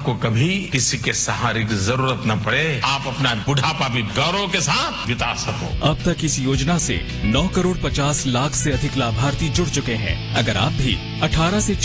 आपको कभी किसी के सहारे की जरूरत न पड़े, आप अपना बुढ़ापा भी गौरव के साथ बिता सको। अब तक इस योजना से 9 करोड़ 50 लाख से अधिक लाभार्थी जुड़ चुके हैं। अगर आप भी 18 से